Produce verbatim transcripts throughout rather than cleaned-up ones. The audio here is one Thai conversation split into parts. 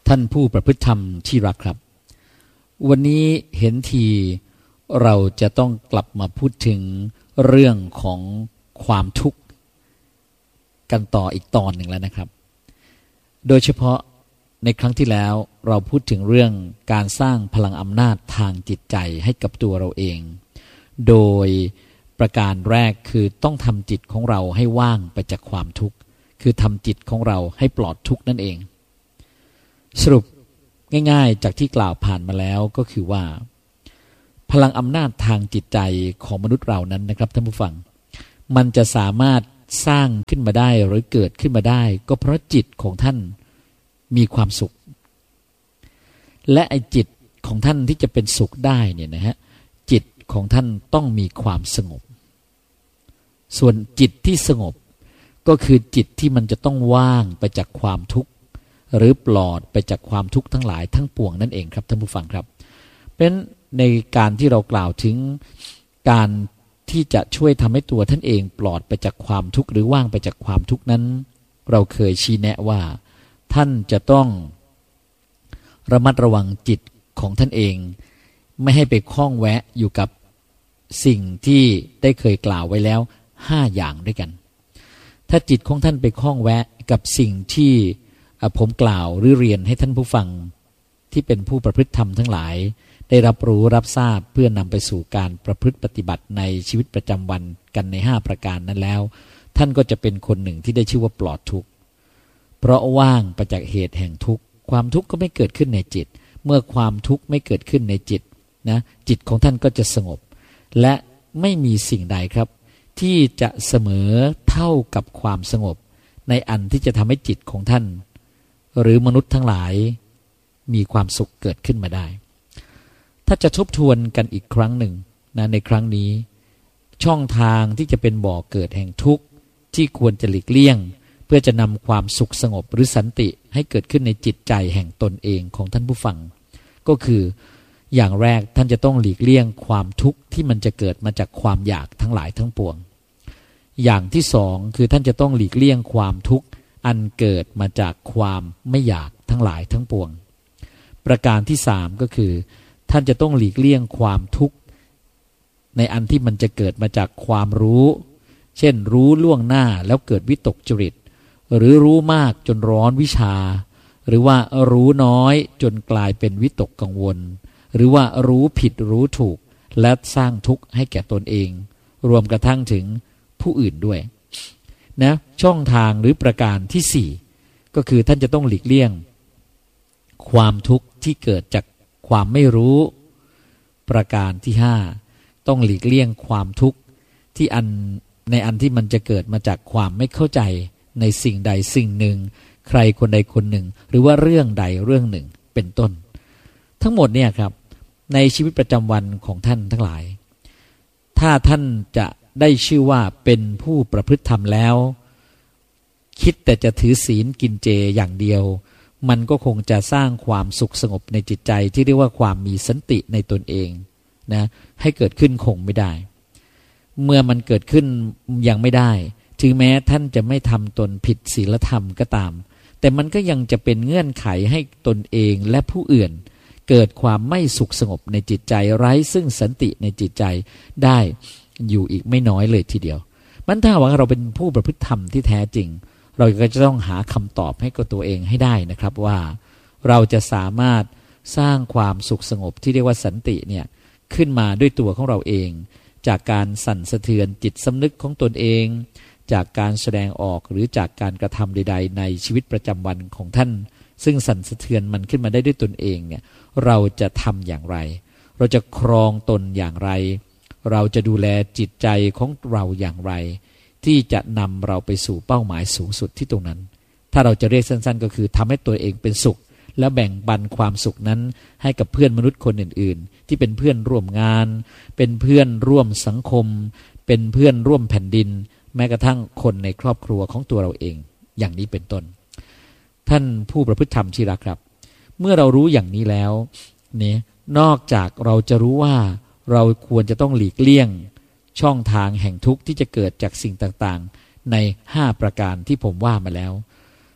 ท่านผู้ประพฤติธรรมที่รักครับวันนี้เห็นทีเราจะต้องกลับมาพูดถึงเรื่องของความทุกข์กันต่ออีกตอนหนึ่งแล้วนะครับโดยเฉพาะในครั้งที่แล้วเราพูดถึงเรื่องการสร้างพลังอำนาจทางจิตใจให้กับตัวเราเองโดยประการแรกคือต้องทำจิตของเราให้ว่างไปจากความทุกข์คือทำจิตของเราให้ปลอดทุกข์นั่นเองสรุปง่ายๆจากที่กล่าวผ่านมาแล้วก็คือว่าพลังอำนาจทางจิตใจของมนุษย์เรานั้นนะครับท่านผู้ฟังมันจะสามารถสร้างขึ้นมาได้หรือเกิดขึ้นมาได้ก็เพราะจิตของท่านมีความสุขและไอ้จิตของท่านที่จะเป็นสุขได้เนี่ยนะฮะจิตของท่านต้องมีความสงบส่วนจิตที่สงบก็คือจิตที่มันจะต้องว่างไปจากความทุกข์หรือปลอดไปจากความทุกข์ทั้งหลายทั้งปวงนั่นเองครับท่านผู้ฟังครับเป็นในการที่เรากล่าวถึงการที่จะช่วยทำให้ตัวท่านเองปลอดไปจากความทุกข์หรือว่างไปจากความทุกข์นั้นเราเคยชี้แนะว่าท่านจะต้องระมัดระวังจิตของท่านเองไม่ให้ไปคล้องแวะอยู่กับสิ่งที่ได้เคยกล่าวไว้แล้วห้าอย่างด้วยกันถ้าจิตของท่านไปคล้องแวะกับสิ่งที่ผมกล่าวหรือเรียนให้ท่านผู้ฟังที่เป็นผู้ประพฤติธรรมทั้งหลายได้รับรู้รับทราบเพื่อนำไปสู่การประพฤติปฏิบัติในชีวิตประจำวันกันในห้าประการนั้นแล้วท่านก็จะเป็นคนหนึ่งที่ได้ชื่อว่าปลอดทุกข์เพราะว่างไปจากเหตุแห่งทุกข์ความทุกข์ก็ไม่เกิดขึ้นในจิตเมื่อความทุกข์ไม่เกิดขึ้นในจิตนะจิตของท่านก็จะสงบและไม่มีสิ่งใดครับที่จะเสมอเท่ากับความสงบในอันที่จะทำให้จิตของท่านหรือมนุษย์ทั้งหลายมีความสุขเกิดขึ้นมาได้ถ้าจะทบทวนกันอีกครั้งหนึ่งนะในครั้งนี้ช่องทางที่จะเป็นบ่อเกิดแห่งทุกข์ที่ควรจะหลีกเลี่ยงเพื่อจะนำความสุขสงบหรือสันติให้เกิดขึ้นในจิตใจแห่งตนเองของท่านผู้ฟังก็คืออย่างแรกท่านจะต้องหลีกเลี่ยงความทุกข์ที่มันจะเกิดมาจากความอยากทั้งหลายทั้งปวงอย่างที่สองคือท่านจะต้องหลีกเลี่ยงความทุกข์อันเกิดมาจากความไม่อยากทั้งหลายทั้งปวงประการที่สามก็คือท่านจะต้องหลีกเลี่ยงความทุกข์ในอันที่มันจะเกิดมาจากความรู้เช่นรู้ล่วงหน้าแล้วเกิดวิตกจริตหรือรู้มากจนร้อนวิชาหรือว่ารู้น้อยจนกลายเป็นวิตกกังวลหรือว่ารู้ผิดรู้ถูกและสร้างทุกข์ให้แก่ตนเองรวมกระทั่งถึงผู้อื่นด้วยนะช่องทางหรือประการที่สี่ก็คือท่านจะต้องหลีกเลี่ยงความทุกข์ที่เกิดจากความไม่รู้ประการที่ห้าต้องหลีกเลี่ยงความทุกข์ที่อันในอันที่มันจะเกิดมาจากความไม่เข้าใจในสิ่งใดสิ่งหนึ่งใครคนใดคนหนึ่งหรือว่าเรื่องใดเรื่องหนึ่งเป็นต้นทั้งหมดเนี่ยครับในชีวิตประจำวันของท่านทั้งหลายถ้าท่านจะได้ชื่อว่าเป็นผู้ประพฤติธรรมแล้วคิดแต่จะถือศีลกินเจอย่างเดียวมันก็คงจะสร้างความสุขสงบในจิตใจที่เรียกว่าความมีสันติในตนเองนะให้เกิดขึ้นคงไม่ได้เมื่อมันเกิดขึ้นยังไม่ได้ถึงแม้ท่านจะไม่ทำตนผิดศีลธรรมก็ตามแต่มันก็ยังจะเป็นเงื่อนไขให้ตนเองและผู้อื่นเกิดความไม่สุขสงบในจิตใจไร้ซึ่งสันติในจิตใจได้อยู่อีกไม่น้อยเลยทีเดียวมันถ้าว่าเราเป็นผู้ประพฤติธรรมที่แท้จริงเราก็จะต้องหาคำตอบให้กับตัวเองให้ได้นะครับว่าเราจะสามารถสร้างความสุขสงบที่เรียกว่าสันติเนี่ยขึ้นมาด้วยตัวของเราเองจากการสั่นสะเทือนจิตสำนึกของตนเองจากการแสดงออกหรือจากการกระทำใดๆในชีวิตประจำวันของท่านซึ่งสั่นสะเทือนมันขึ้นมาได้ด้วยตนเองเนี่ยเราจะทำอย่างไรเราจะครองตนอย่างไรเราจะดูแลจิตใจของเราอย่างไรที่จะนำเราไปสู่เป้าหมายสูงสุดที่ตรงนั้นถ้าเราจะเรียกสั้นๆก็คือทำให้ตัวเองเป็นสุขและแบ่งปันความสุขนั้นให้กับเพื่อนมนุษย์คนอื่นๆที่เป็นเพื่อนร่วมงานเป็นเพื่อนร่วมสังคมเป็นเพื่อนร่วมแผ่นดินแม้กระทั่งคนในครอบครัวของตัวเราเองอย่างนี้เป็นต้นท่านผู้ประพฤติธรรมที่รักครับเมื่อเรารู้อย่างนี้แล้วเนี่ยนอกจากเราจะรู้ว่าเราควรจะต้องหลีกเลี่ยงช่องทางแห่งทุกข์ที่จะเกิดจากสิ่งต่างๆในห้าประการที่ผมว่ามาแล้ว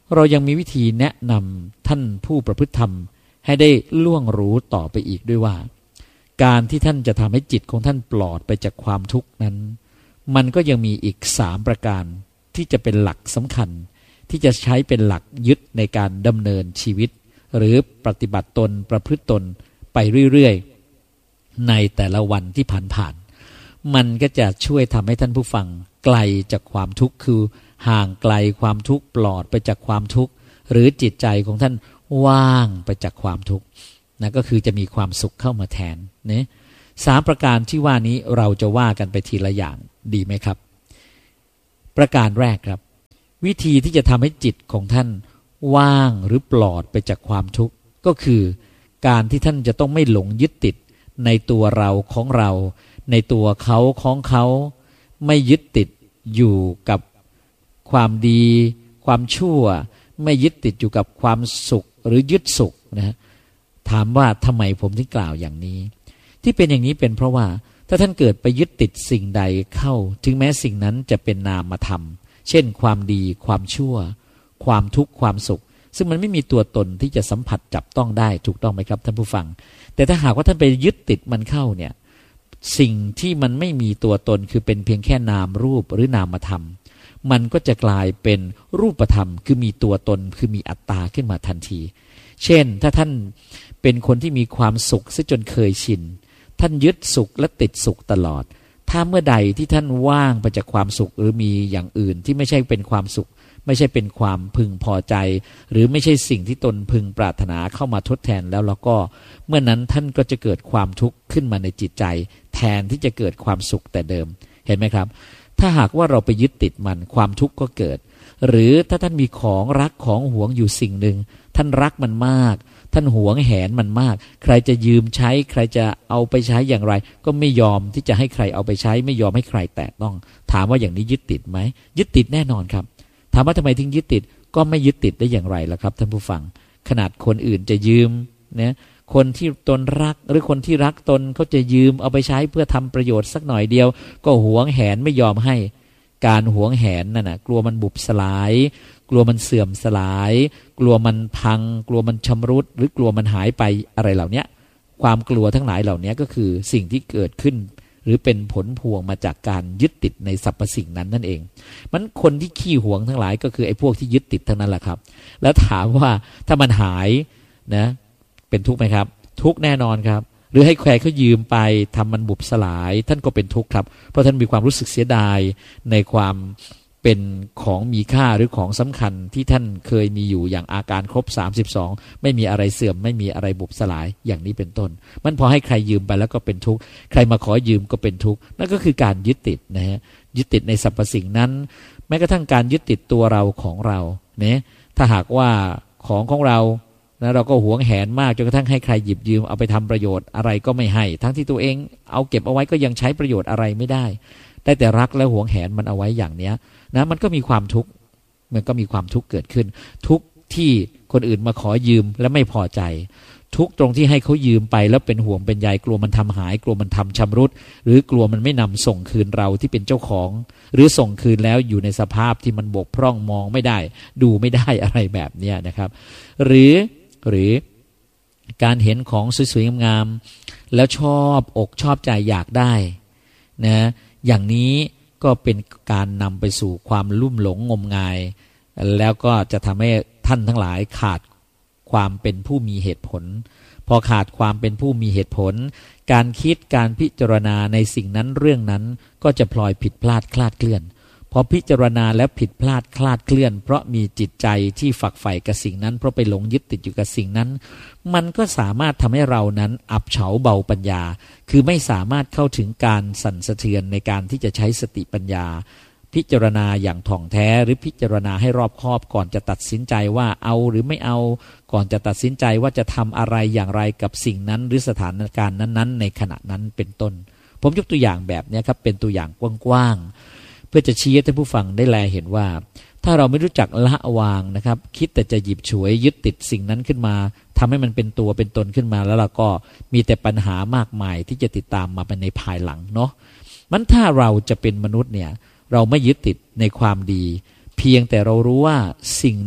เรายังมีวิธีแนะนำท่านผู้ประพฤติธรรมให้ได้ล่วงรู้ต่อไปอีกด้วยว่าการที่ท่านจะทำให้จิตของท่านปลอดไปจากความทุกข์นั้นมันก็ยังมีอีกสามประการที่จะเป็นหลักสำคัญที่จะใช้เป็นหลักยึดในการดำเนินชีวิตหรือปฏิบัติตนประพฤติตนไปเรื่อยๆในแต่ละวันที่ผ่านๆมันก็จะช่วยทำให้ท่านผู้ฟังไกลจากความทุกข์คือห่างไกลความทุกข์ปลอดไปจากความทุกข์หรือจิตใจของท่านว่างไปจากความทุกข์นะก็คือจะมีความสุขเข้ามาแทนเนี่ยสามประการที่ว่านี้เราจะว่ากันไปทีละอย่างดีไหมครับประการแรกครับวิธีที่จะทำให้จิตของท่านว่างหรือปลอดไปจากความทุกข์ก็คือการที่ท่านจะต้องไม่หลงยึดติดในตัวเราของเราในตัวเขาของเขาไม่ยึดติดอยู่กับความดีความชั่วไม่ยึดติดอยู่กับความสุขหรือยึดสุขนะถามว่าทำไมผมถึงกล่าวอย่างนี้ที่เป็นอย่างนี้เป็นเพราะว่าถ้าท่านเกิดไปยึดติดสิ่งใดเข้าถึงแม้สิ่งนั้นจะเป็นนามธรรมเช่นความดีความชั่วความทุกข์ความสุขซึ่งมันไม่มีตัวตนที่จะสัมผัสจับต้องได้ถูกต้องไหมครับท่านผู้ฟังแต่ถ้าหากว่าท่านไปยึดติดมันเข้าเนี่ยสิ่งที่มันไม่มีตัวตนคือเป็นเพียงแค่นามรูปหรือนามธรรมมันก็จะกลายเป็นรูปธรรมคือมีตัวตนคือมีอัตตาขึ้นมาทันทีเช่นถ้าท่านเป็นคนที่มีความสุขซะจนเคยชินท่านยึดสุขและติดสุขตลอดถ้าเมื่อใดที่ท่านว่างไปจากความสุขหรือมีอย่างอื่นที่ไม่ใช่เป็นความสุขไม่ใช่เป็นความพึงพอใจหรือไม่ใช่สิ่งที่ตนพึงปรารถนาเข้ามาทดแทนแล้วแล้วก็เมื่อนั้นท่านก็จะเกิดความทุกข์ขึ้นมาในจิตใจแทนที่จะเกิดความสุขแต่เดิมเห็นไหมครับถ้าหากว่าเราไปยึดติดมันความทุกข์ก็เกิดหรือถ้าท่านมีของรักของหวงอยู่สิ่งหนึ่งท่านรักมันมากท่านหวงแหนมันมากใครจะยืมใช้ใครจะเอาไปใช้อย่างไรก็ไม่ยอมที่จะให้ใครเอาไปใช้ไม่ยอมให้ใครแตะต้องถามว่าอย่างนี้ยึดติดไหมยึดติดแน่นอนครับถามว่าทำไมถึงยึดติดก็ไม่ยึดติดได้อย่างไรล่ะครับท่านผู้ฟังขนาดคนอื่นจะยืมเนี่ยคนที่ตนรักหรือคนที่รักตนเขาจะยืมเอาไปใช้เพื่อทำประโยชน์สักหน่อยเดียวก็หวงแหนไม่ยอมให้การหวงแหนนั่นน่ะกลัวมันบุบสลายกลัวมันเสื่อมสลายกลัวมันพังกลัวมันชำรุดหรือกลัวมันหายไปอะไรเหล่านี้ความกลัวทั้งหลายเหล่านี้ก็คือสิ่งที่เกิดขึ้นหรือเป็นผลพวงมาจากการยึดติดในสรรพสิ่งนั้นนั่นเองมันคนที่ขี้หวงทั้งหลายก็คือไอ้พวกที่ยึดติดทั้งนั้นแหละครับแล้วถามว่าถ้ามันหายนะเป็นทุกข์ไหมครับทุกข์แน่นอนครับหรือให้แขกเขายืมไปทำมันบุบสลายท่านก็เป็นทุกข์ครับเพราะท่านมีความรู้สึกเสียดายในความเป็นของมีค่าหรือของสำคัญที่ท่านเคยมีอยู่อย่างอาการครบสามสิบสองไม่มีอะไรเสื่อมไม่มีอะไรบุบสลายอย่างนี้เป็นต้นมันพอให้ใครยืมไปแล้วก็เป็นทุกข์ใครมาขอยืมก็เป็นทุกข์นั่นก็คือการยึดติดนะฮะยึดติดในสรรพสิ่งนั้นแม้กระทั่งการยึดติดตัวเราของเราเนี่ยถ้าหากว่าของของเรานะเราก็หวงแหนมากจนกระทั่งให้ใครหยิบยืมเอาไปทำประโยชน์อะไรก็ไม่ให้ทั้งที่ตัวเองเอาเก็บเอาไว้ก็ยังใช้ประโยชน์อะไรไม่ได้ได้แต่รักและหวงแหนมันเอาไว้อย่างเนี้ยนะมันก็มีความทุกข์มันก็มีความทุกข์เกิดขึ้นทุกข์ที่คนอื่นมาขอยืมและไม่พอใจทุกข์ตรงที่ให้เขายืมไปแล้วเป็นห่วงเป็นใยกลัวมันทำหายกลัวมันทำชำรุดหรือกลัวมันไม่นำส่งคืนเราที่เป็นเจ้าของหรือส่งคืนแล้วอยู่ในสภาพที่มันบกพร่องมองไม่ได้ดูไม่ได้อะไรแบบนี้นะครับหรือหรือการเห็นของสวยๆงามๆแล้วชอบอกชอบใจอยากได้นะอย่างนี้ก็เป็นการนำไปสู่ความลุ่มหลงงมงายแล้วก็จะทำให้ท่านทั้งหลายขาดความเป็นผู้มีเหตุผลพอขาดความเป็นผู้มีเหตุผลการคิดการพิจารณาในสิ่งนั้นเรื่องนั้นก็จะพลอยผิดพลาดคลาดเคลื่อนพอพิจารณาแล้วผิดพลาดคลาดเคลื่อนเพราะมีจิตใจที่ฝักใฝ่กับสิ่งนั้นเพราะไปหลงยึดติดอยู่กับสิ่งนั้นมันก็สามารถทำให้เรานั้นอับเฉาเบาปัญญาคือไม่สามารถเข้าถึงการสั่นสะเทือนในการที่จะใช้สติปัญญาพิจารณาอย่างถ่องแท้หรือพิจารณาให้รอบคอบก่อนจะตัดสินใจว่าเอาหรือไม่เอาก่อนจะตัดสินใจว่าจะทำอะไรอย่างไรกับสิ่งนั้นหรือสถานการณ์นั้นๆในขณะนั้นเป็นต้นผมยกตัวอย่างแบบนี้ครับเป็นตัวอย่างกว้างๆเพื่อจะชี้ให้ท่านผู้ฟังได้แลเห็นว่าถ้าเราไม่รู้จักละวางนะครับคิดแต่จะหยิบฉวยยึดติดสิ่งนั้นขึ้นมาทำให้มันเป็นตัวเป็นตนขึ้นมาแล้วเราก็มีแต่ปัญหามากมายที่จะติดตามมาเป็นในภายหลังเนาะมันถ้าเราจะเป็นมนุษย์เนี่ยเราไม่ยึดติดในความดีเพียงแต่เรารู้ว่าสิ่งเนี้ย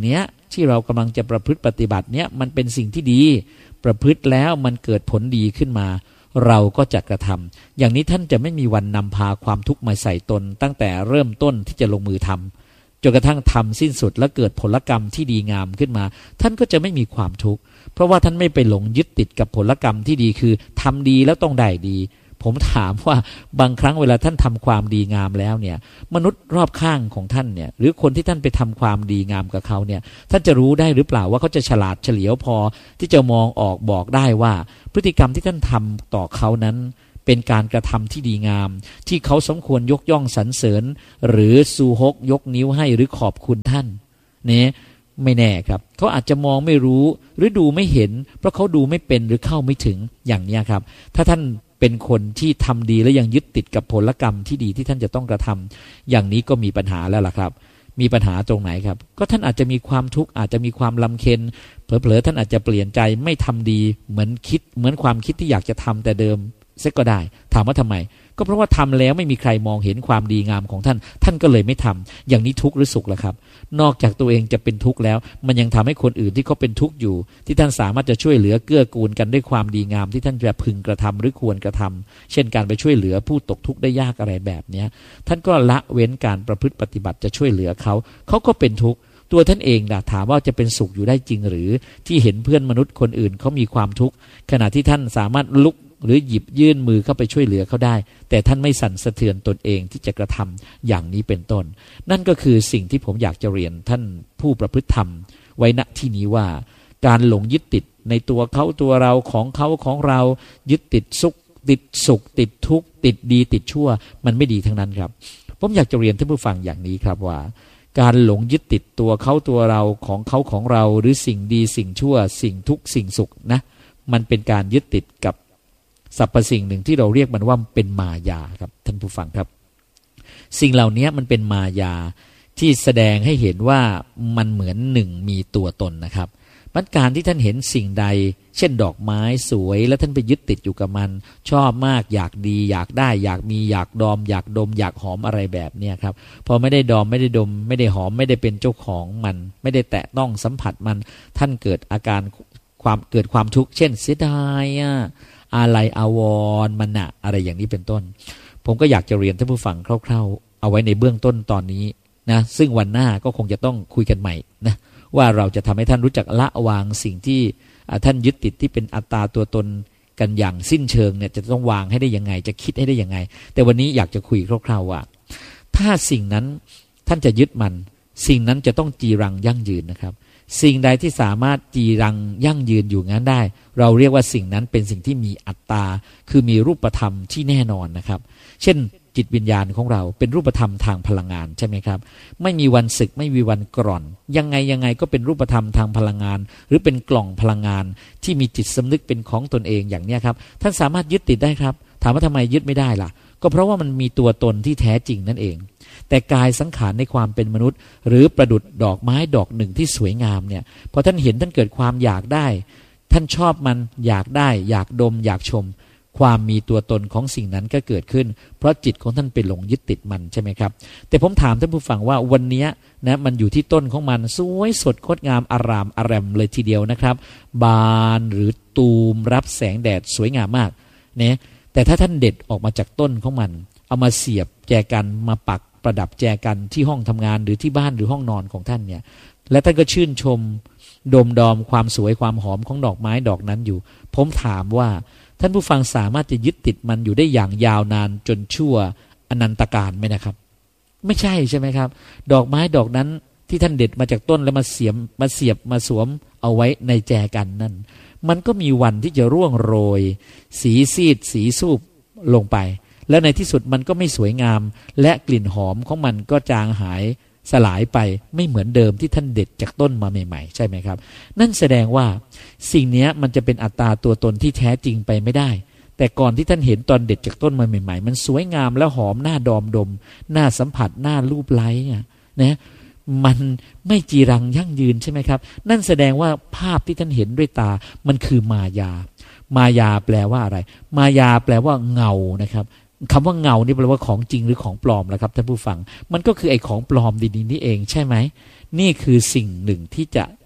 ที่เรากำลังจะประพฤติปฏิบัติเนี้ยมันเป็นสิ่งที่ดีประพฤติแล้วมันเกิดผลดีขึ้นมาเราก็จะกระทำอย่างนี้ท่านจะไม่มีวันนำพาความทุกข์มาใส่ตนตั้งแต่เริ่มต้นที่จะลงมือทำจนกระทั่งทำสิ้นสุดและเกิดผลกรรมที่ดีงามขึ้นมาท่านก็จะไม่มีความทุกข์เพราะว่าท่านไม่ไปหลงยึดติดกับผลกรรมที่ดีคือทำดีแล้วต้องได้ดีผมถามว่าบางครั้งเวลาท่านทำความดีงามแล้วเนี่ยมนุษย์รอบข้างของท่านเนี่ยหรือคนที่ท่านไปทำความดีงามกับเขาเนี่ยท่านจะรู้ได้หรือเปล่าว่าเขาจะฉลาดเฉลียวพอที่จะมองออกบอกได้ว่าพฤติกรรมที่ท่านทำต่อเขานั้นเป็นการกระทำที่ดีงามที่เขาสมควรยกย่องสรรเสริญหรือซูฮกยกนิ้วให้หรือขอบคุณท่านเนี่ยไม่แน่ครับเขาอาจจะมองไม่รู้หรือดูไม่เห็นเพราะเขาดูไม่เป็นหรือเข้าไม่ถึงอย่างนี้ครับถ้าท่านเป็นคนที่ทำดีและยังยึดติดกับผลกรรมที่ดีที่ท่านจะต้องกระทำอย่างนี้ก็มีปัญหาแล้วล่ะครับมีปัญหาตรงไหนครับก็ท่านอาจจะมีความทุกข์อาจจะมีความลำเค็ญเผลอๆท่านอาจจะเปลี่ยนใจไม่ทำดีเหมือนคิดเหมือนความคิดที่อยากจะทำแต่เดิมเสียก็ได้ถามว่าทำไมก็เพราะว่าทำแล้วไม่มีใครมองเห็นความดีงามของท่านท่านก็เลยไม่ทำอย่างนี้ทุกข์หรือสุขล่ะครับนอกจากตัวเองจะเป็นทุกข์แล้วมันยังทำให้คนอื่นที่เขาเป็นทุกข์อยู่ที่ท่านสามารถจะช่วยเหลือเกื้อกูลกันด้วยความดีงามที่ท่านจะพึงกระทำหรือควรกระทำเช่นการไปช่วยเหลือผู้ตกทุกข์ได้ยากอะไรแบบนี้ท่านก็ละเว้นการประพฤติปฏิบัติจะช่วยเหลือเขาเขาก็เป็นทุกข์ตัวท่านเองนะถามว่าจะเป็นสุขอยู่ได้จริงหรือที่เห็นเพื่อนมนุษย์คนอื่นเขามีความทุกข์ขณะที่ท่านสามารถลุกหรือหยิบยื่นมือเข้าไปช่วยเหลือเขาได้แต่ท่านไม่สั่นสะเทือนตนเองที่จะกระทำอย่างนี้เป็นต้นนั่นก็คือสิ่งที่ผมอยากจะเรียนท่านผู้ประพฤติธรรมไว้ณที่นี้ว่าการหลงยึดติดในตัวเขาตัวเราของเขาของเรายึดติดสุขติดสุขติดทุกข์ติดดีติดชั่วมันไม่ดีทั้งนั้นครับผมอยากจะเรียนท่านผู้ฟังอย่างนี้ครับว่าการหลงยึดติดตัวเขาตัวเราของเขาของเราหรือสิ่งดีสิ่งชั่วสิ่งทุกข์สิ่งสุขนะมันเป็นการยึดติดกับสรรพสิ่งหนึ่งที่เราเรียกมันว่าเป็นมายาครับท่านผู้ฟังครับสิ่งเหล่านี้มันเป็นมายาที่แสดงให้เห็นว่ามันเหมือนหนึ่งมีตัวตนนะครับมันการที่ท่านเห็นสิ่งใดเช่นดอกไม้สวยแล้วท่านไปยึดติดอยู่กับมันชอบมากอยากดีอยากได้อยากมีอยากดมอยากดมอยากหอมอะไรแบบนี้ครับพอไม่ได้ดมไม่ได้ดมไม่ได้หอมไม่ได้เป็นเจ้าของมันไม่ได้แตะต้องสัมผัสมันท่านเกิดอาการความเกิดความทุกข์เช่นเสียดายอ่ะอะไรอาวรณ์มันนะอะไรอย่างนี้เป็นต้นผมก็อยากจะเรียนท่านผู้ฟังคร่าวๆเอาไว้ในเบื้องต้นตอนนี้นะซึ่งวันหน้าก็คงจะต้องคุยกันใหม่นะว่าเราจะทำให้ท่านรู้จักละวางสิ่งที่ท่านยึดติดที่เป็นอัตตาตัวตนกันอย่างสิ้นเชิงเนี่ยจะต้องวางให้ได้ยังไงจะคิดให้ได้ยังไงแต่วันนี้อยากจะคุยคร่าวๆว่าถ้าสิ่งนั้นท่านจะยึดมันสิ่งนั้นจะต้องจีรังยั่งยืนนะครับสิ่งใดที่สามารถจีรังยั่งยืนอยู่งั้นได้เราเรียกว่าสิ่งนั้นเป็นสิ่งที่มีอัตตาคือมีรูปธรรมที่แน่นอนนะครับเช่นจิตวิญญาณของเราเป็นรูปธรรมทางพลังงานใช่ไหมครับไม่มีวันสึกไม่มีวันกร่อนยังไงยังไงก็เป็นรูปธรรมทางพลังงานหรือเป็นกล่องพลังงานที่มีจิตสำนึกเป็นของตนเองอย่างนี้ครับท่านสามารถยึดติดได้ครับถามว่าทำไมยึดไม่ได้ล่ะก็เพราะว่ามันมีตัวตนที่แท้จริงนั่นเองแต่กายสังขารในความเป็นมนุษย์หรือประดุจดอกไม้ดอกหนึ่งที่สวยงามเนี่ยพอท่านเห็นท่านเกิดความอยากได้ท่านชอบมันอยากได้อยากดมอยากชมความมีตัวตนของสิ่งนั้นก็เกิดขึ้นเพราะจิตของท่านไปหลงยึดติดมันใช่ไหมครับแต่ผมถามท่านผู้ฟังว่าวันนี้นะมันอยู่ที่ต้นของมันสวยสดงดงามอารามอารมเลยทีเดียวนะครับบานหรือตูมรับแสงแดดสวยงามมากเนี่ยแต่ถ้าท่านเด็ดออกมาจากต้นของมันเอามาเสียบแจกันมาปักประดับแจกันที่ห้องทำงานหรือที่บ้านหรือห้องนอนของท่านเนี่ยและท่านก็ชื่นชมดมดอมความสวยความหอมของดอกไม้ดอกนั้นอยู่ผมถามว่าท่านผู้ฟังสามารถจะยึดติดมันอยู่ได้อย่างยาวนานจนชั่วอนันตกาลไหมนะครับไม่ใช่ใช่ไหมครับดอกไม้ดอกนั้นที่ท่านเด็ดมาจากต้นแล้วมาเสียบมาเสียบมาสวมเอาไว้ในแจกันนั่นมันก็มีวันที่จะร่วงโรยสีซีดสีสูบลงไปแล้วในที่สุดมันก็ไม่สวยงามและกลิ่นหอมของมันก็จางหายสลายไปไม่เหมือนเดิมที่ท่านเด็ดจากต้นมาใหม่ๆใช่ไหมครับนั่นแสดงว่าสิ่งนี้มันจะเป็นอัตตาตัวตนที่แท้จริงไปไม่ได้แต่ก่อนที่ท่านเห็นตอนเด็ดจากต้นมาใหม่ๆมันสวยงามและหอมน่าดอมดมน่าสัมผัสน่าลูบไล้เนี่ยนะมันไม่จีรังยั่งยืนใช่ไหมครับนั่นแสดงว่าภาพที่ท่านเห็นด้วยตามันคือมายามายาแปลว่าอะไรมายาแปลว่าเงานะครับคำว่าเงานี่แปลว่าของจริงหรือของปลอมล่ะครับท่านผู้ฟังมันก็คือไอ้ของปลอมดีๆนี่เองใช่ไหมนี่คือสิ่งหนึ่งที่จะ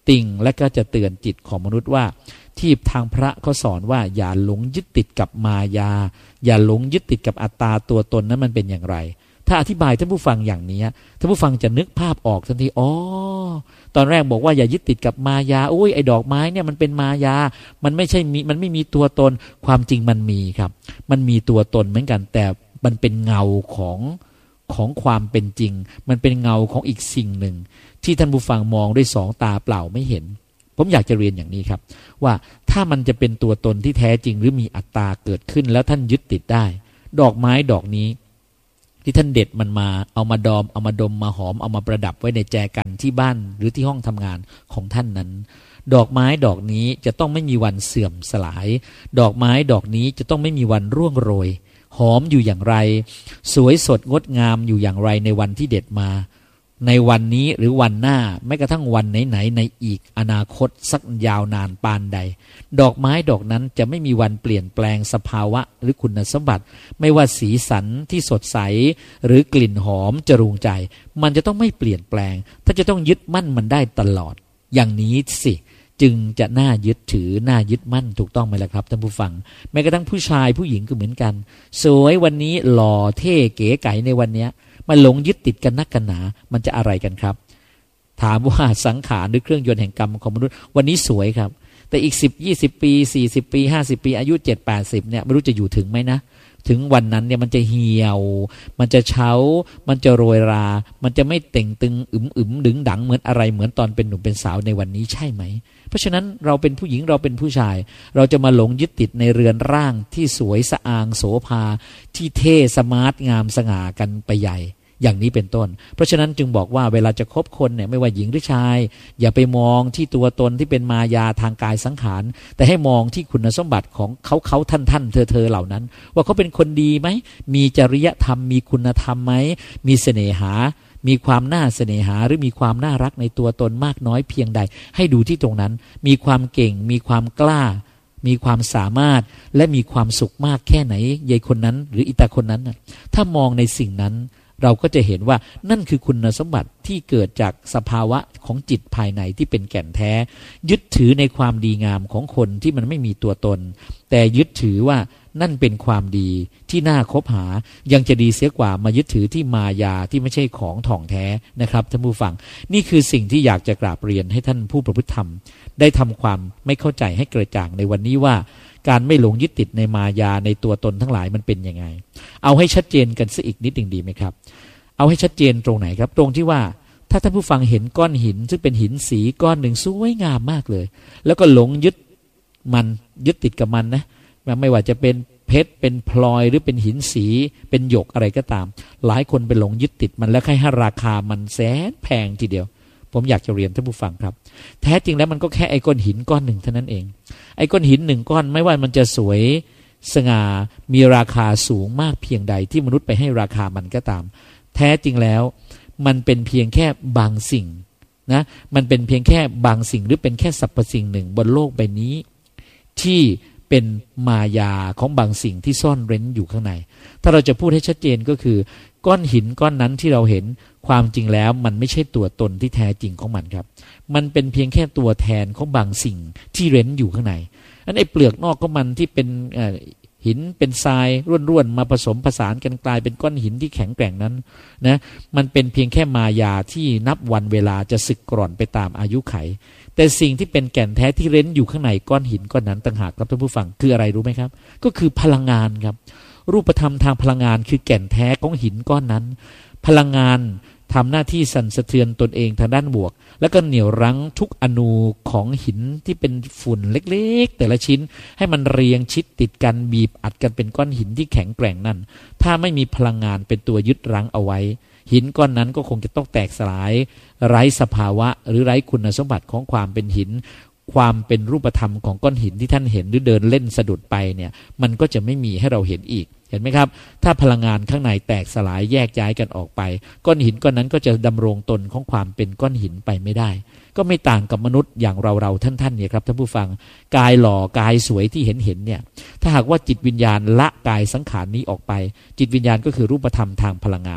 ติ่งและก็จะเตือนจิตของมนุษย์ว่าที่ทางพระเขาสอนว่าอย่าหลงยึดติดกับมายาอย่าหลงยึดติดกับอัตตาตัวตนนั้นมันเป็นอย่างไรถ้าอธิบายท่านผู้ฟังอย่างนี้ท่านผู้ฟังจะนึกภาพออกทันทีอ๋อตอนแรกบอกว่าอย่ายึดติดกับมายาโอ้ยไอ้ดอกไม้เนี่ยมันเป็นมายามันไม่ใช่มีมันไม่มีตัวตนความจริงมันมีครับมันมีตัวตนเหมือนกันแต่มันเป็นเงาของของความเป็นจริงมันเป็นเงาของอีกสิ่งหนึ่งที่ท่านผู้ฟังมองด้วยสองตาเปล่าไม่เห็นผมอยากจะเรียนอย่างนี้ครับว่าถ้ามันจะเป็นตัวตนที่แท้จริงหรือมีอัตตาเกิดขึ้นแล้วท่านยึดติดได้ดอกไม้ดอกนี้ที่ท่านเด็ดมันมาเอามาดอมเอามาดมมาหอมเอามาประดับไว้ในแจกันที่บ้านหรือที่ห้องทำงานของท่านนั้นดอกไม้ดอกนี้จะต้องไม่มีวันเสื่อมสลายดอกไม้ดอกนี้จะต้องไม่มีวันร่วงโรยหอมอยู่อย่างไรสวยสดงดงามอยู่อย่างไรในวันที่เด็ดมาในวันนี้หรือวันหน้าแม้กระทั่งวันไหนๆในอีกอนาคตสักยาวนานปานใดดอกไม้ดอกนั้นจะไม่มีวันเปลี่ยนแปลงสภาวะหรือคุณสมบัติไม่ว่าสีสันที่สดใสหรือกลิ่นหอมจรูงใจมันจะต้องไม่เปลี่ยนแปลงถ้าจะต้องยึดมั่นมันได้ตลอดอย่างนี้สิจึงจะน่ายึดถือน่ายึดมั่นถูกต้องไหมล่ะครับท่านผู้ฟังแม้กระทั่งผู้ชายผู้หญิงก็เหมือนกันสวยวันนี้หล่อเท่เก๋ไก๋ในวันนี้มันหลงยึดติดกันนักกันหนามันจะอะไรกันครับถามว่าสังขารหรือเครื่องยนต์แห่งกรรมของมนุษย์วันนี้สวยครับแต่อีกสิบ ยี่สิบปีสี่สิบปีห้าสิบปีอายุเจ็ด แปดสิบเนี่ยไม่รู้จะอยู่ถึงไหมนะถึงวันนั้นเนี่ยมันจะเหี่ยวมันจะเฉามันจะโรยรามันจะไม่เต่งตึงอึมอึมดึงดังเหมือนอะไรเหมือนตอนเป็นหนุ่มเป็นสาวในวันนี้ใช่ไหมเพราะฉะนั้นเราเป็นผู้หญิงเราเป็นผู้ชายเราจะมาหลงยึดติดในเรือนร่างที่สวยสะอางโสภาที่เท่สมาร์ทงามสง่ากันไปใหญ่อย่างนี้เป็นต้นเพราะฉะนั้นจึงบอกว่าเวลาจะคบคนเนี่ยไม่ว่าหญิงหรือชายอย่าไปมองที่ตัวตนที่เป็นมายาทางกายสังขารแต่ให้มองที่คุณสมบัติของเขาเขาท่านท่านเธอเธอเหล่านั้นว่าเขาเป็นคนดีไหมมีจริยธรรมมีคุณธรรมไหมมีเสน่หามีความน่าเสน่หาหรือมีความน่ารักในตัวตนมากน้อยเพียงใดให้ดูที่ตรงนั้นมีความเก่งมีความกล้ามีความสามารถและมีความสุขมากแค่ไหนยายคนนั้นหรืออิตาคนนั้นถ้ามองในสิ่งนั้นเราก็จะเห็นว่านั่นคือคุณสมบัติที่เกิดจากสภาวะของจิตภายในที่เป็นแก่นแท้ยึดถือในความดีงามของคนที่มันไม่มีตัวตนแต่ยึดถือว่านั่นเป็นความดีที่น่าคบหายังจะดีเสียกว่ามายึดถือที่มายาที่ไม่ใช่ของถ่องแท้นะครับท่านผู้ฟังนี่คือสิ่งที่อยากจะกราบเรียนให้ท่านผู้ประพฤติธรรมได้ทำความไม่เข้าใจให้กระจ่างในวันนี้ว่าการไม่หลงยึดติดในมายาในตัวตนทั้งหลายมันเป็นยังไงเอาให้ชัดเจนกันสักอีกนิดหนึ่งดีไหมครับเอาให้ชัดเจนตรงไหนครับตรงที่ว่าถ้าท่านผู้ฟังเห็นก้อนหินซึ่งเป็นหินสีก้อนหนึ่งสวยงามมากเลยแล้วก็หลงยึดมันยึดติดกับมันนะไม่ว่าจะเป็นเพชรเป็นพลอยหรือเป็นหินสีเป็นหยกอะไรก็ตามหลายคนไปหลงยึดติดมันแล้วให้ราคามันแสนแพงทีเดียวผมอยากจะเรียนท่านผู้ฟังครับแท้จริงแล้วมันก็แค่ไอ้ก้อนหินก้อนหนึ่งเท่านั้นเองไอ้ก้อนหินหนึ่งก้อนไม่ว่ามันจะสวยสง่ามีราคาสูงมากเพียงใดที่มนุษย์ไปให้ราคามันก็ตามแท้จริงแล้วมันเป็นเพียงแค่บางสิ่งนะมันเป็นเพียงแค่บางสิ่งหรือเป็นแค่สรรพสิ่งหนึ่งบนโลกใบนี้ที่เป็นมายาของบางสิ่งที่ซ่อนเร้นอยู่ข้างในถ้าเราจะพูดให้ชัดเจนก็คือก้อนหินก้อนนั้นที่เราเห็นความจริงแล้วมันไม่ใช่ตัวตนที่แท้จริงของมันครับมันเป็นเพียงแค่ตัวแทนของบางสิ่งที่เร้นอยู่ข้างในอันไอ้เปลือกนอกของมันที่เป็นหินเป็นทรายร่วนๆมาผสมผสานกันกลายเป็นก้อนหินที่แข็งแกร่งนั้นนะมันเป็นเพียงแค่มายาที่นับวันเวลาจะสึกกร่อนไปตามอายุไขแต่สิ่งที่เป็นแก่นแท้ที่เร้นอยู่ข้างในก้อนหินก้อนนั้นต่างหากครับท่านผู้ฟังคืออะไรรู้ไหมครับก็คือพลังงานครับรูปธรรมทางพลังงานคือแก่นแท้ของหินก้อนนั้นพลังงานทำหน้าที่สั่นสะเทือนตนเองทางด้านบวกแล้วก็เหนี่ยวรั้งทุกอนูของหินที่เป็นฝุ่นเล็กๆแต่ละชิ้นให้มันเรียงชิดติดกันบีบอัดกันเป็นก้อนหินที่แข็งแกร่งนั่นถ้าไม่มีพลังงานเป็นตัวยึดรั้งเอาไว้หินก้อนนั้นก็คงจะต้องแตกสลายไร้สภาวะหรือไร้คุณสมบัติของความเป็นหินความเป็นรูปธรรมของก้อนหินที่ท่านเห็นหรือเดินเล่นสะดุดไปเนี่ยมันก็จะไม่มีให้เราเห็นอีกเห็นไหมครับถ้าพลังงานข้างในแตกสลายแยกย้ายกันออกไปก้อนหินก้อนนั้นก็จะดำรงตนของความเป็นก้อนหินไปไม่ได้ก็ไม่ต่างกับมนุษย์อย่างเราเราท่านๆเนี่ยครับท่านผู้ฟังกายหล่อกายสวยที่เห็นเห็นเนี่ยถ้าหากว่าจิตวิญญาณละกายสังขารนี้ออกไปจิตวิญญาณก็คือรูปธรรมทางพลังงาน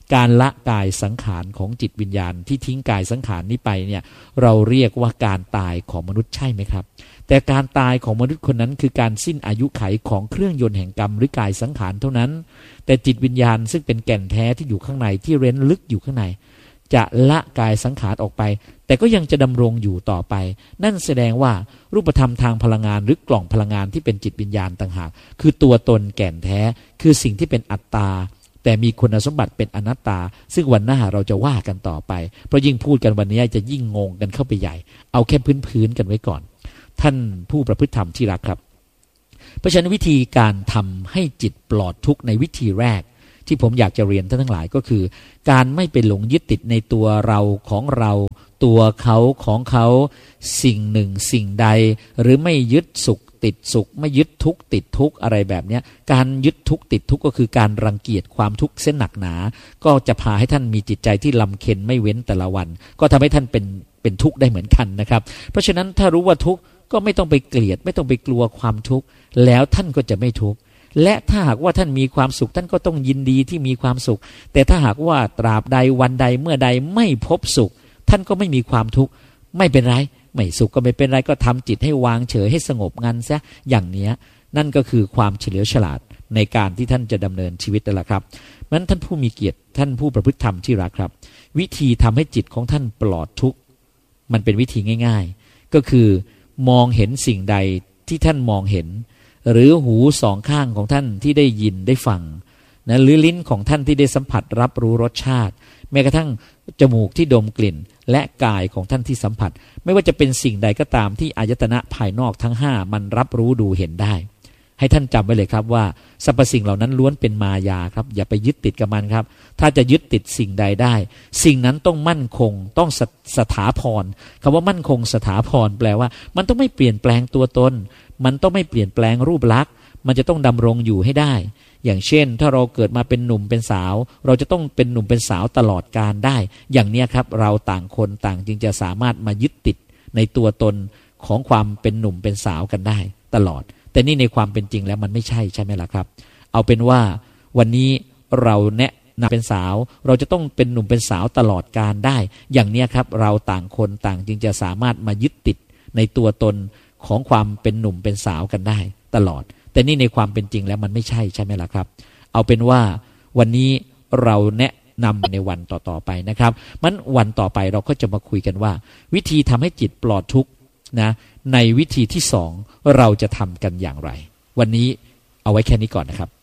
การละกายสังขารของจิตวิญญาณที่ทิ้งกายสังขารนี้ไปเนี่ยเราเรียกว่าการตายของมนุษย์ใช่ไหมครับแต่การตายของมนุษย์คนนั้นคือการสิ้นอายุไขของเครื่องยนต์แห่งกรรมหรือกายสังขารเท่านั้นแต่จิตวิญญาณซึ่งเป็นแก่นแท้ที่อยู่ข้างในที่เร้นลึกอยู่ข้างในจะละกายสังขารออกไปแต่ก็ยังจะดำรงอยู่ต่อไปนั่นแสดงว่ารูปธรรมทางพลังงานหรือกล่องพลังงานที่เป็นจิตวิญญาณต่างหากคือตัวตนแก่นแท้คือสิ่งที่เป็นอัตตาแต่มีคุณสมบัติเป็นอนัตตาซึ่งวันหน้าเราจะว่ากันต่อไปเพราะยิ่งพูดกันวันนี้จะยิ่งงงกันเข้าไปใหญ่เอาแค่พื้นๆกันไว้ก่อนท่านผู้ประพฤติธรรมที่รักครับเพราะฉะนั้นวิธีการทำให้จิตปลอดทุกข์ในวิธีแรกที่ผมอยากจะเรียนท่านทั้งหลายก็คือการไม่ไปหลงยึดติดในตัวเราของเราตัวเขาของเขาสิ่งหนึ่งสิ่งใดหรือไม่ยึดสุขติดสุขไม่ยึดทุกข์ติดทุกข์อะไรแบบนี้การยึดทุกข์ติดทุกข์ก็คือการรังเกียจความทุกข์เส้นหนักหนาก็จะพาให้ท่านมีจิตใจที่ลำเค็ญไม่เว้นแต่ละวันก็ทำให้ท่านเป็นเป็นทุกข์ได้เหมือนกันนะครับเพราะฉะนั้นถ้ารู้ว่าทุกข์ก็ไม่ต้องไปเกลียดไม่ต้องไปกลัวความทุกข์แล้วท่านก็จะไม่ทุกข์และถ้าหากว่าท่านมีความสุขท่านก็ต้องยินดีที่มีความสุขแต่ถ้าหากว่าตราบใดวันใดเมื่อใดไม่พบสุขท่านก็ไม่มีความทุกข์ไม่เป็นไรไม่สุขก็ไม่เป็นไรก็ทำจิตให้วางเฉยให้สงบงันซะอย่างนี้นั่นก็คือความเฉลียวฉลาดในการที่ท่านจะดำเนินชีวิตนั่นแหละครับนั้นท่านผู้มีเกียรติท่านผู้ประพฤติธรรมที่รักครับวิธีทำให้จิตของท่านปลอดทุกข์มันเป็นวิธีง่ายๆก็คือมองเห็นสิ่งใดที่ท่านมองเห็นหรือหูสองข้างของท่านที่ได้ยินได้ฟังนะหรือลิ้นของท่านที่ได้สัมผัสรับรู้รสชาติแม้กระทั่งจมูกที่ดมกลิ่นและกายของท่านที่สัมผัสไม่ว่าจะเป็นสิ่งใดก็ตามที่อายตนะภายนอกทั้งห้ามันรับรู้ดูเห็นได้ให้ท่านจำไว้เลยครับว่าสรรพสิ่งเหล่านั้นล้วนเป็นมายาครับอย่าไปยึดติดกับมันครับถ้าจะยึดติดสิ่งใดได้สิ่งนั้นต้องมั่นคงต้องสสถาพรคำว่ามั่นคงสถาพรแปลว่ามันต้องไม่เปลี่ยนแปลงตัวตนมันต้องไม่เปลี่ยนแปลงรูปลักษณ์มันจะต้องดำรงอยู่ให้ได้อย่างเช่นถ้าเราเกิดมาเป็นหนุ่มเป็นสาวเราจะต้องเป็นหนุ่มเป็นสาวตลอดกาลได้อย่างนี้ครับเราต่างคนต่างจึงจะสามารถมายึดติดในตัวตนของความเป็นหนุ่มเป็นสาวกันได้ตลอดแต่นี่ในความเป็นจริงแล้วมันไม่ใช่ใช่ไหมล่ะครับเอาเป็นว่าวันนี้เราแนะนำเป็นสาวเราจะต้องเป็นหนุ่มเป็นสาวตลอดกาลได้อย่างนี้ครับเราต่างคนต่างจึงจะสามารถมายึดติดในตัวตนของความเป็นหนุ่มเป็นสาวกันได้ตลอดแต่นี่ในความเป็นจริงแล้วมันไม่ใช่ใช่ไหมล่ะครับเอาเป็นว่าวันนี้เราแนะนำในวันต่อๆไปนะครับมันวันต่อไปเราก็จะมาคุยกันว่าวิธีทำให้จิตปลอดทุกข์นะในวิธีที่สองเราจะทำกันอย่างไรวันนี้เอาไว้แค่นี้ก่อนนะครับ